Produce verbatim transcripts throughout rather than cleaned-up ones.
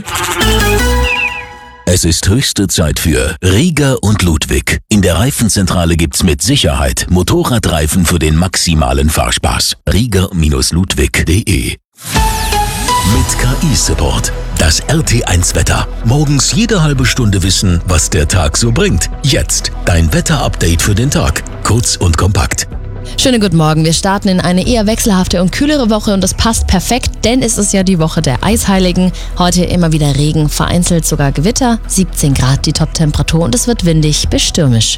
Es ist höchste Zeit für Rieger und Ludwig. In der Reifenzentrale gibt's mit Sicherheit Motorradreifen für den maximalen Fahrspaß. Rieger Ludwig punkt de. Mit K I-Support. Das R T eins Wetter. Morgens jede halbe Stunde wissen, was der Tag so bringt. Jetzt dein Wetter-Update für den Tag. Kurz und kompakt. Schönen guten Morgen. Wir starten in eine eher wechselhafte und kühlere Woche und das passt perfekt, denn es ist ja die Woche der Eisheiligen. Heute immer wieder Regen, vereinzelt sogar Gewitter, siebzehn Grad die Top-Temperatur und es wird windig bis stürmisch.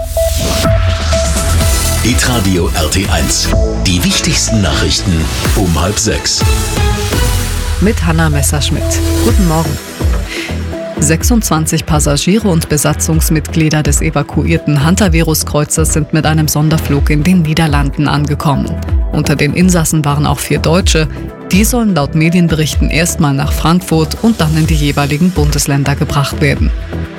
Hitradio R T eins. Die wichtigsten Nachrichten um halb sechs. Mit Hanna Messerschmidt. Guten Morgen. sechsundzwanzig Passagiere und Besatzungsmitglieder des evakuierten Hantavirus-Kreuzers sind mit einem Sonderflug in den Niederlanden angekommen. Unter den Insassen waren auch vier Deutsche. Die sollen laut Medienberichten erstmal nach Frankfurt und dann in die jeweiligen Bundesländer gebracht werden.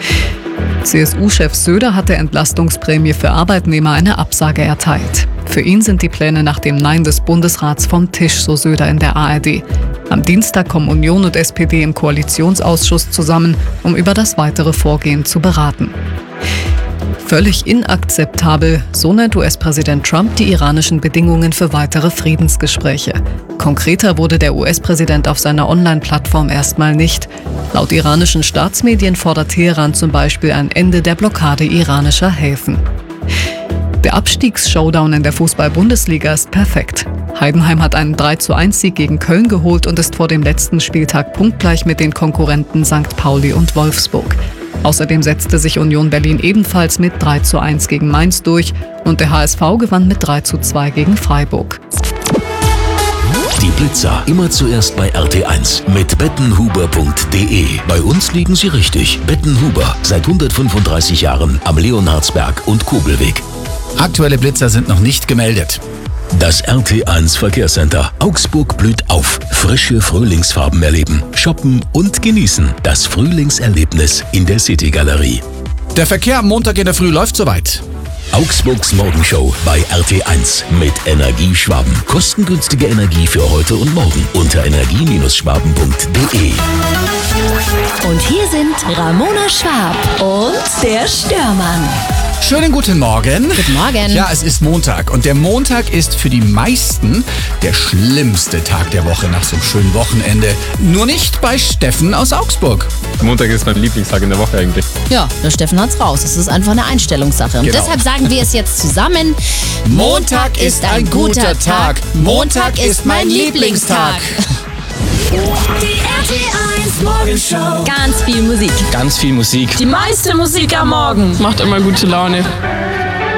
C S U-Chef Söder hat der Entlastungsprämie für Arbeitnehmer eine Absage erteilt. Für ihn sind die Pläne nach dem Nein des Bundesrats vom Tisch, so Söder in der A R D. Am Dienstag kommen Union und S P D im Koalitionsausschuss zusammen, um über das weitere Vorgehen zu beraten. Völlig inakzeptabel, so nennt U S-Präsident Trump die iranischen Bedingungen für weitere Friedensgespräche. Konkreter wurde der U S-Präsident auf seiner Online-Plattform erstmal nicht. Laut iranischen Staatsmedien fordert Teheran zum Beispiel ein Ende der Blockade iranischer Häfen. Der Abstiegs-Showdown in der Fußball-Bundesliga ist perfekt. Heidenheim hat einen drei zu eins Sieg gegen Köln geholt und ist vor dem letzten Spieltag punktgleich mit den Konkurrenten Sankt Pauli und Wolfsburg. Außerdem setzte sich Union Berlin ebenfalls mit drei zu eins gegen Mainz durch und der H S V gewann mit drei zu zwei gegen Freiburg. Die Blitzer immer zuerst bei R T eins mit bettenhuber punkt de. Bei uns liegen sie richtig. Bettenhuber, seit hundertfünfunddreißig Jahren am Leonhardsberg und Kobelweg. Aktuelle Blitzer sind noch nicht gemeldet. Das R T eins Verkehrscenter. Augsburg blüht auf. Frische Frühlingsfarben erleben, shoppen und genießen. Das Frühlingserlebnis in der City-Galerie. Der Verkehr am Montag in der Früh läuft soweit. Augsburgs Morgenshow bei R T eins mit Energie Schwaben. Kostengünstige Energie für heute und morgen unter energie schwaben punkt de. Und hier sind Ramona Schwab und der Störmann. Schönen guten Morgen. Guten Morgen. Ja, es ist Montag und der Montag ist für die meisten der schlimmste Tag der Woche nach so einem schönen Wochenende. Nur nicht bei Steffen aus Augsburg. Montag ist mein Lieblingstag in der Woche eigentlich. Ja, der Steffen hat's raus. Es ist einfach eine Einstellungssache. Und Genau. deshalb sagen wir es jetzt zusammen. Montag ist ein guter Tag. Montag ist mein Lieblingstag. Die R T eins Morgenshow. Ganz viel Musik. Ganz viel Musik. Die meiste Musik am Morgen macht immer gute Laune.